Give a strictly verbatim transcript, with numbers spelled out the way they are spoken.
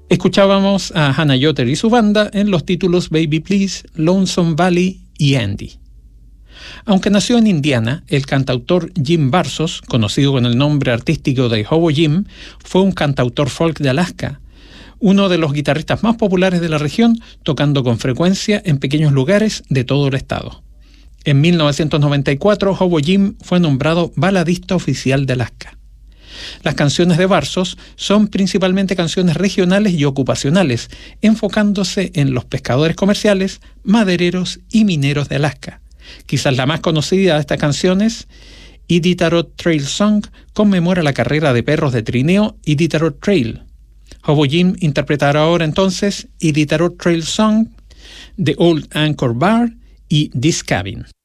Escuchábamos a Hannah Yotter y su banda en los títulos Baby Please, Lonesome Valley y Andy. Aunque nació en Indiana, el cantautor Jim Barsos, conocido con el nombre artístico de Hobo Jim, fue un cantautor folk de Alaska, uno de los guitarristas más populares de la región, tocando con frecuencia en pequeños lugares de todo el estado. En mil novecientos noventa y cuatro, Hobo Jim fue nombrado baladista oficial de Alaska. Las canciones de Barsos son principalmente canciones regionales y ocupacionales, enfocándose en los pescadores comerciales, madereros y mineros de Alaska. Quizás la más conocida de estas canciones, Iditarod Trail Song, conmemora la carrera de perros de trineo Iditarod Trail. Hobo Jim interpretará ahora entonces Iditarod Trail Song, The Old Anchor Bar y This Cabin.